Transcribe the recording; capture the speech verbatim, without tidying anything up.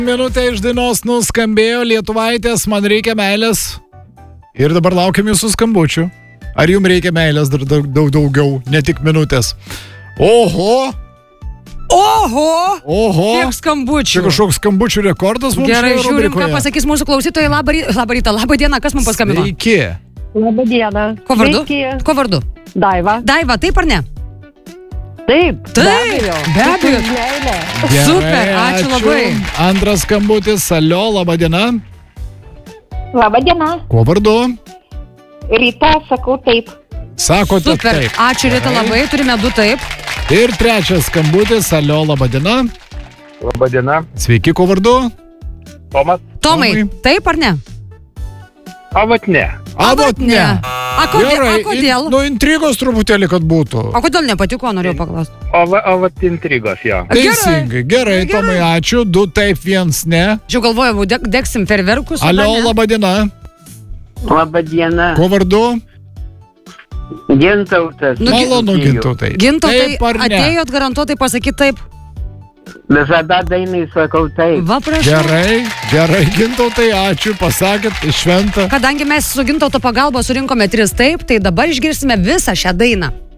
Minutė iš dainos nuskambėjo Lietuvaitės Man reikia meilės. Ir dabar laukiam jūsų skambučių. Ar jums reikia meilės dar daug, daug daugiau, ne tik minutės? Oho! Oho! Oho! Kiek skambučių. Čia kažkoks skambučių rekordas mums Gerai, šioje žiūrim, rubrikoje. ką pasakys mūsų klausytojai. Labą rytą, labą rytą, labą dieną. Kas mums paskambino? Sveiki. Labą dieną. Ko vardu? Sveiki. Ko vardu? Daiva. Daiva, taip ar ne? Taip. Taip, be abejo. Meilė. Gerai, Super, ačiū labai. Antras skambutis, alio, laba diena. Labą dieną. Kuo vardu? Ryta, sakau taip. Sakote Super, taip. ačiū Rita labai, turime du taip. Ir trečias skambutis, alio, laba diena. Labadiena, Sveiki, kuo vardu? Tomas. Tomai, Tomai. taip ar ne? A, vat ne. A, vat ne. A kodėl? Gerai, A kodėl? in, nu intrigos truputėlį, kad būtų. O kodėl nepatiko, norėjau paklausti. O, va, o vat intrigos, jo. Teisingai, gerai, Gerai. Tomai, ačiū. Du taip, viens ne. Žiūrėjau, galvojau, deg, degsim ferverkus. o Alio, dar ne. laba diena. Labą dieną, Kuo vardu? Gintautas. Nu, gi- Malonu, Gintautai. Gintautai, Taip ar ne? atėjot garantuotai pasakyti taip. Visada dainai sakau taip. Va, prašau. Gerai, gerai, Gintautai, ačiū, pasakėt, šventą. Kadangi mes su Gintauto pagalba surinkome tris taip, tai dabar išgirsime visą šią dainą.